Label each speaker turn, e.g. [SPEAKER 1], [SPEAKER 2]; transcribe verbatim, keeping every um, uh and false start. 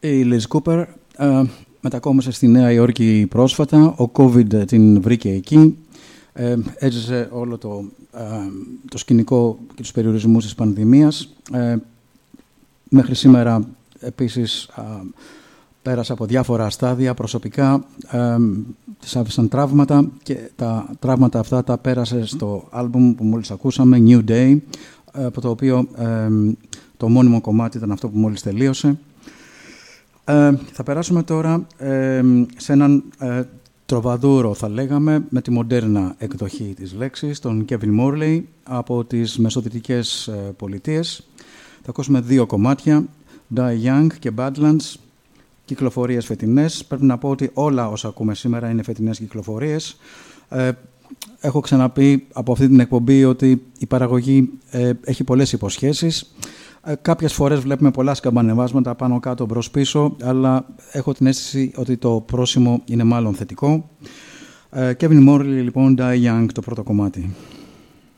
[SPEAKER 1] Η Liz Cooper ε, μετακόμισε στη Νέα Υόρκη πρόσφατα. Ο COVID την βρήκε εκεί. Ε, έζησε όλο το, ε, το σκηνικό και τους περιορισμούς της πανδημίας. Ε, μέχρι σήμερα επίσης ε, πέρασε από διάφορα στάδια προσωπικά. Ε, της άφησαν τραύματα και τα τραύματα αυτά τα πέρασε στο άλμπουμ που μόλις ακούσαμε, New Day, από το οποίο ε, το μόνιμο κομμάτι ήταν αυτό που μόλις τελείωσε. Ε, θα περάσουμε τώρα ε, σε έναν ε, τροβαδούρο, θα λέγαμε, με τη μοντέρνα εκδοχή της λέξης, τον Kevin Morley από τις μεσοδυτικές ε, πολιτείες. Θα ακούσουμε δύο κομμάτια, Die Young και Badlands, κυκλοφορίες φετινές. Πρέπει να πω ότι όλα όσα ακούμε σήμερα είναι φετινές κυκλοφορίες. Ε, έχω ξαναπεί από αυτή την εκπομπή ότι η παραγωγή ε, έχει πολλές υποσχέσεις. Ε, κάποιες φορές βλέπουμε πολλά σκαμπανεβάσματα πάνω κάτω μπρος πίσω, αλλά έχω την αίσθηση ότι το πρόσημο είναι μάλλον θετικό. Ε, Kevin Morley, λοιπόν, Die Young, το πρώτο κομμάτι.